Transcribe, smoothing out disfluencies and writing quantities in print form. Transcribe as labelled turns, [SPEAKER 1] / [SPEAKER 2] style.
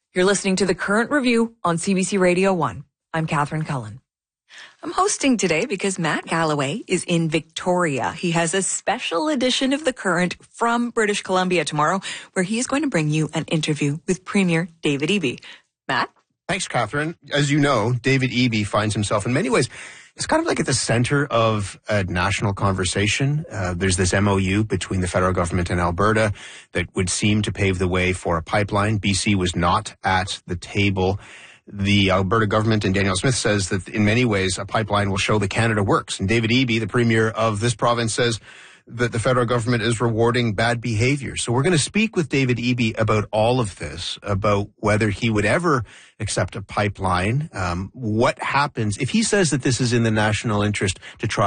[SPEAKER 1] You're listening to The Current Review on CBC Radio 1. I'm Catherine Cullen. I'm hosting today because Matt Galloway is in Victoria. He has a special edition of The Current from British Columbia tomorrow, where he is going to bring you an interview with Premier David Eby. Matt?
[SPEAKER 2] Thanks, Catherine. As you know, David Eby finds himself in many ways, it's kind of like at the center of a national conversation. There's this MOU between the federal government and Alberta that would seem to pave the way for a pipeline. BC was not at the table. The Alberta government and Danielle Smith says that in many ways a pipeline will show that Canada works. And David Eby, the premier of this province, says that the federal government is rewarding bad behavior. So we're going to speak with David Eby about all of this, about whether he would ever accept a pipeline, what happens if he says that this is in the national interest to try